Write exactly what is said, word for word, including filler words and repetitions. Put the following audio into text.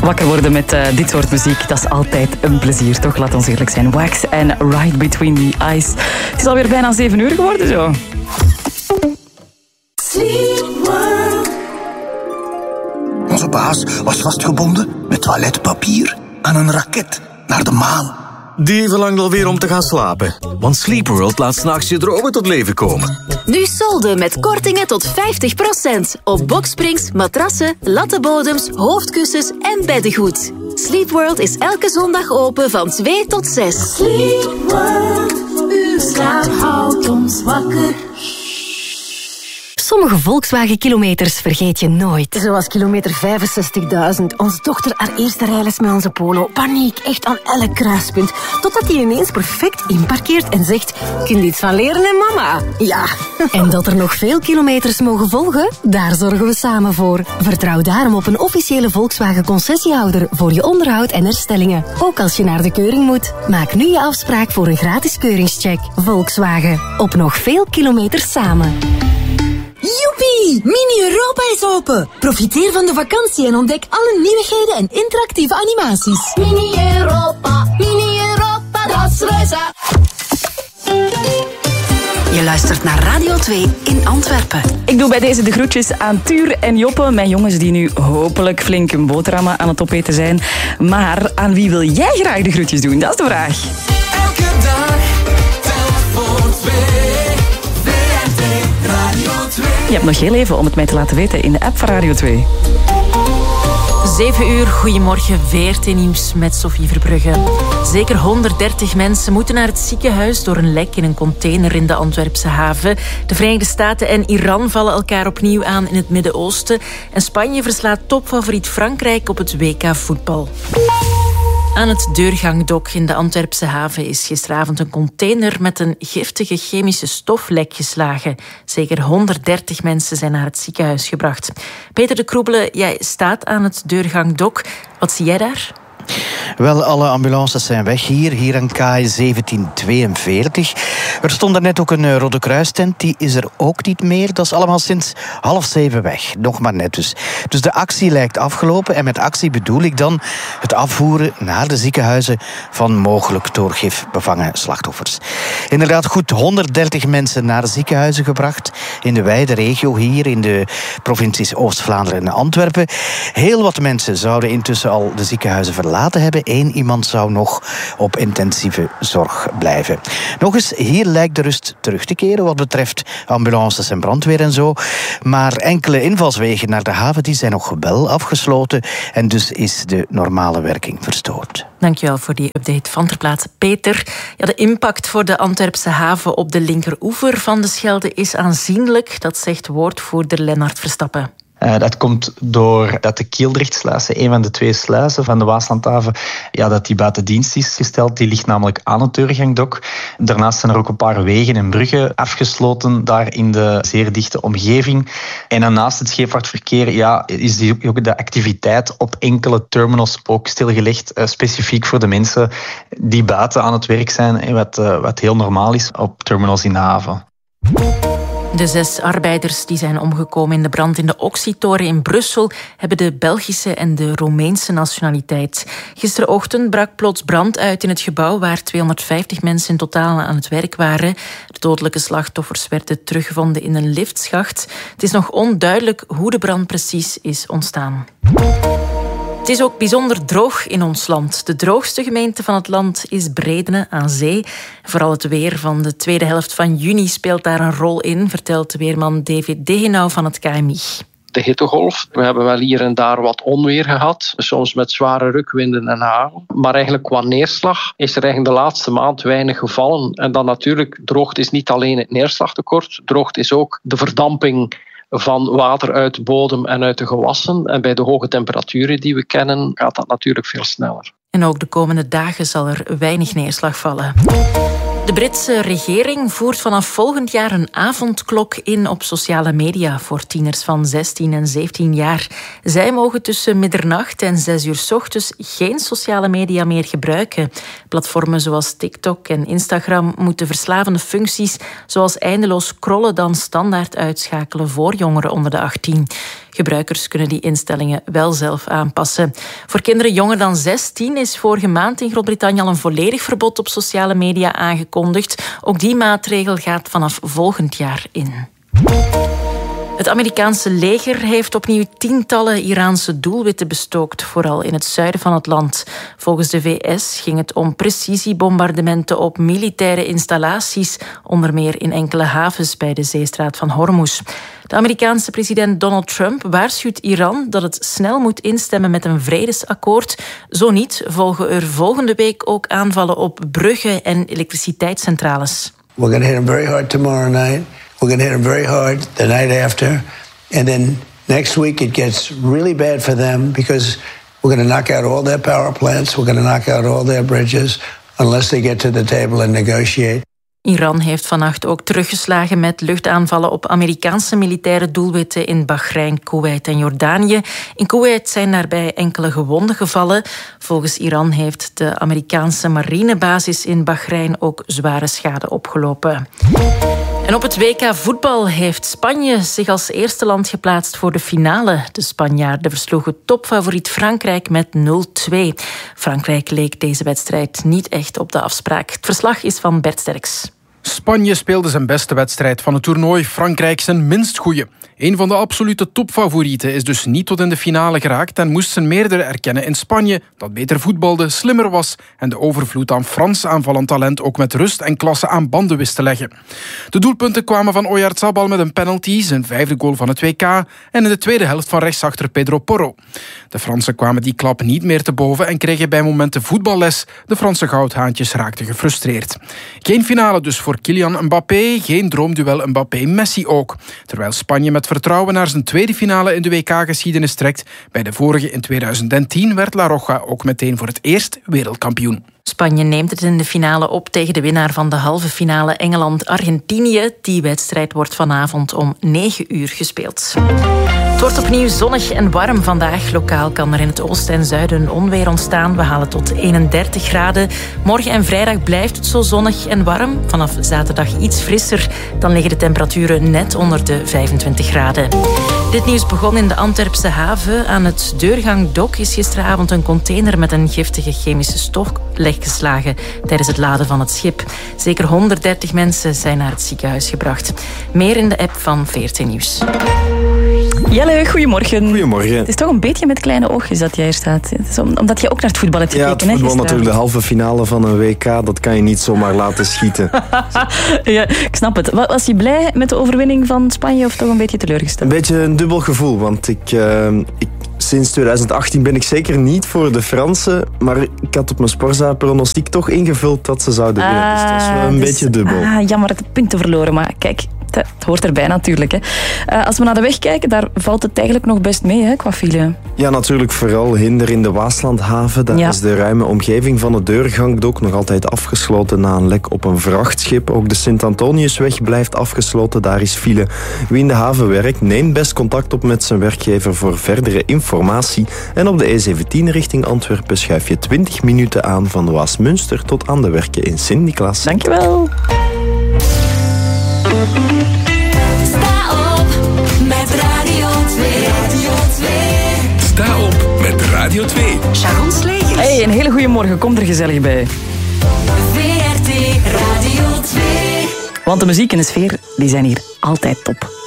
Wakker worden met uh, dit soort muziek, dat is altijd een plezier, toch? Laat ons eerlijk zijn. Wax en Right Between the Eyes. Het is alweer bijna zeven uur geworden, zo. Onze baas was vastgebonden met toiletpapier aan een raket naar de maan. Die verlangt alweer om te gaan slapen. Want Sleepworld laat 's nachts je dromen tot leven komen. Nu solden met kortingen tot vijftig procent. Op boksprings, matrassen, lattenbodems, hoofdkussens en beddengoed. Sleepworld is elke zondag open van twee tot zes. Sleepworld, uw slaap houdt ons wakker. Sommige Volkswagen-kilometers vergeet je nooit. Zoals kilometer vijfenzestigduizend. Onze dochter haar eerste rijles met onze Polo. Paniek, echt aan elk kruispunt. Totdat hij ineens perfect inparkeert en zegt... Kun je iets van leren, hè, mama? Ja. En dat er nog veel kilometers mogen volgen? Daar zorgen we samen voor. Vertrouw daarom op een officiële Volkswagen-concessiehouder... voor je onderhoud en herstellingen. Ook als je naar de keuring moet. Maak nu je afspraak voor een gratis keuringscheck. Volkswagen. Op nog veel kilometers samen. Joepie! Mini-Europa is open. Profiteer van de vakantie en ontdek alle nieuwigheden en interactieve animaties. Mini-Europa, Mini-Europa, dat is reuze. Je luistert naar Radio twee in Antwerpen. Ik doe bij deze de groetjes aan Tuur en Joppe, mijn jongens die nu hopelijk flink een boterhammen aan het opeten zijn. Maar aan wie wil jij graag de groetjes doen? Dat is de vraag. Elke dag, telk voor twee. Je hebt nog heel even om het mij te laten weten in de app van Radio twee. zeven uur, goedemorgen, V R T-nieuws met Sophie Verbrugge. Zeker honderddertig mensen moeten naar het ziekenhuis door een lek in een container in de Antwerpse haven. De Verenigde Staten en Iran vallen elkaar opnieuw aan in het Midden-Oosten. En Spanje verslaat topfavoriet Frankrijk op het W K voetbal. Aan het deurgangdok in de Antwerpse haven is gisteravond een container met een giftige chemische stof lek geslagen. Zeker honderddertig mensen zijn naar het ziekenhuis gebracht. Peter de Kroebele, jij staat aan het deurgangdok. Wat zie jij daar? Wel, alle ambulances zijn weg hier, hier aan K zeventien tweeënveertig. Er stond er net ook een Rode Kruistent, die is er ook niet meer. Dat is allemaal sinds half zeven weg, nog maar net dus. Dus de actie lijkt afgelopen en met actie bedoel ik dan het afvoeren naar de ziekenhuizen van mogelijk door gif bevangen slachtoffers. Inderdaad, goed honderddertig mensen naar de ziekenhuizen gebracht in de wijde regio hier in de provincies Oost-Vlaanderen en Antwerpen. Heel wat mensen zouden intussen al de ziekenhuizen verlaten hebben. Eén iemand zou nog op intensieve zorg blijven. Nog eens, hier lijkt de rust terug te keren wat betreft ambulances en brandweer en zo. Maar enkele invalswegen naar de haven die zijn nog wel afgesloten en dus is de normale werking verstoord. Dankjewel voor die update van ter plaatse, Peter. Ja, de impact voor de Antwerpse haven op de linkeroever van de Schelde is aanzienlijk. Dat zegt woordvoerder Lennart Verstappen. Uh, dat komt doordat de Kieldrechtsluizen, een van de twee sluizen van de Waaslandhaven, ja, dat die buiten dienst is gesteld. Die ligt namelijk aan het deurgangdok. Daarnaast zijn er ook een paar wegen en bruggen afgesloten daar in de zeer dichte omgeving. En dan naast het scheepvaartverkeer ja, is die ook de activiteit op enkele terminals ook stilgelegd, uh, specifiek voor de mensen die buiten aan het werk zijn, wat, uh, wat heel normaal is op terminals in de haven. De zes arbeiders die zijn omgekomen in de brand in de Oxytoren in Brussel hebben de Belgische en de Roemeense nationaliteit. Gisterochtend brak plots brand uit in het gebouw waar tweehonderdvijftig mensen in totaal aan het werk waren. De dodelijke slachtoffers werden teruggevonden in een liftschacht. Het is nog onduidelijk hoe de brand precies is ontstaan. Het is ook bijzonder droog in ons land. De droogste gemeente van het land is Bredene aan zee. Vooral het weer van de tweede helft van juni speelt daar een rol in, vertelt weerman David Degenau van het K M I. De hittegolf. We hebben wel hier en daar wat onweer gehad, soms met zware rukwinden en hagel. Maar eigenlijk qua neerslag is er eigenlijk de laatste maand weinig gevallen. En dan natuurlijk, droogte is niet alleen het neerslagtekort, droogte is ook de verdamping van water uit de bodem en uit de gewassen. En bij de hoge temperaturen die we kennen, gaat dat natuurlijk veel sneller. En ook de komende dagen zal er weinig neerslag vallen. De Britse regering voert vanaf volgend jaar een avondklok in op sociale media voor tieners van zestien en zeventien jaar. Zij mogen tussen middernacht en zes uur 's ochtends geen sociale media meer gebruiken. Platformen zoals TikTok en Instagram moeten verslavende functies zoals eindeloos scrollen dan standaard uitschakelen voor jongeren onder de achttien. Gebruikers kunnen die instellingen wel zelf aanpassen. Voor kinderen jonger dan zestien is vorige maand in Groot-Brittannië al een volledig verbod op sociale media aangekondigd. Ook die maatregel gaat vanaf volgend jaar in. Het Amerikaanse leger heeft opnieuw tientallen Iraanse doelwitten bestookt, vooral in het zuiden van het land. Volgens de V S ging het om precisiebombardementen op militaire installaties, onder meer in enkele havens bij de zeestraat van Hormuz. De Amerikaanse president Donald Trump waarschuwt Iran dat het snel moet instemmen met een vredesakkoord. Zo niet volgen er volgende week ook aanvallen op bruggen en elektriciteitscentrales. We're going to hit them very hard tomorrow night. We're going to hit them very hard the night after. And then next week it gets really bad for them because we're going to knock out all their power plants. We're going to knock out all their bridges unless they get to the table and negotiate. Iran heeft vannacht ook teruggeslagen met luchtaanvallen op Amerikaanse militaire doelwitten in Bahrein, Koeweit en Jordanië. In Koeweit zijn daarbij enkele gewonden gevallen. Volgens Iran heeft de Amerikaanse marinebasis in Bahrein ook zware schade opgelopen. En op het W K voetbal heeft Spanje zich als eerste land geplaatst voor de finale. De Spanjaarden versloegen topfavoriet Frankrijk met nul twee. Frankrijk leek deze wedstrijd niet echt op de afspraak. Het verslag is van Bert Sterks. Spanje speelde zijn beste wedstrijd van het toernooi, Frankrijk zijn minst goeie. Een van de absolute topfavorieten is dus niet tot in de finale geraakt en moest zijn meerdere erkennen in Spanje, dat beter voetbalde, slimmer was en de overvloed aan Frans aanvallend talent ook met rust en klasse aan banden wist te leggen. De doelpunten kwamen van Oyarzabal met een penalty, zijn vijfde goal van het W K, en in de tweede helft van rechtsachter Pedro Porro. De Fransen kwamen die klap niet meer te boven en kregen bij momenten voetballes. De Franse goudhaantjes raakten gefrustreerd. Geen finale dus voor Kylian Mbappé, geen droomduel Mbappé-Messi ook. Terwijl Spanje met vertrouwen naar zijn tweede finale in de W K-geschiedenis trekt. Bij de vorige in tweeduizend tien werd La Roja ook meteen voor het eerst wereldkampioen. Spanje neemt het in de finale op tegen de winnaar van de halve finale Engeland-Argentinië. Die wedstrijd wordt vanavond om negen uur gespeeld. Het wordt opnieuw zonnig en warm vandaag. Lokaal kan er in het oosten en zuiden onweer ontstaan. We halen tot eenendertig graden. Morgen en vrijdag blijft het zo zonnig en warm. Vanaf zaterdag iets frisser. Dan liggen de temperaturen net onder de vijfentwintig graden. Dit nieuws begon in de Antwerpse haven. Aan het Deurgangdok is gisteravond een container met een giftige chemische stof leggeslagen tijdens het laden van het schip. Zeker honderddertig mensen zijn naar het ziekenhuis gebracht. Meer in de app van V R T Nieuws. Jelle, goedemorgen. Goedemorgen. Het is toch een beetje met kleine oogjes dat jij hier staat. Het is omdat je ook naar het voetbal hebt gekeken. Ja, het voetbal natuurlijk, de halve finale van een W K, dat kan je niet zomaar laten schieten. Ja, ik snap het. Was je blij met de overwinning van Spanje of toch een beetje teleurgesteld? Een beetje een dubbel gevoel, want ik... Uh, ik Sinds tweeduizend achttien ben ik zeker niet voor de Fransen, maar ik had op mijn Sporza-pronostiek toch ingevuld dat ze zouden winnen. Ah, dus dat is wel een dus, beetje dubbel. Ah, jammer dat de punten verloren, maar kijk, het hoort erbij natuurlijk. Hè. Uh, als we naar de weg kijken, daar valt het eigenlijk nog best mee, hè, qua file. Ja, natuurlijk vooral hinder in de Waaslandhaven. Daar ja. is de ruime omgeving van het Deurgangdok nog altijd afgesloten na een lek op een vrachtschip. Ook de Sint-Antoniusweg blijft afgesloten, daar is file. Wie in de haven werkt, neemt best contact op met zijn werkgever voor verdere informatie. En op de E zeventien richting Antwerpen schuif je twintig minuten aan van Waasmunster tot aan de werken in Sint-Niklaas. Dankjewel. Sta op met Radio twee. Radio twee. Sta op met Radio twee. Sharon Slegers. Hey, een hele goede morgen. Kom er gezellig bij. V R T Radio twee. Want de muziek en de sfeer, die zijn hier altijd top.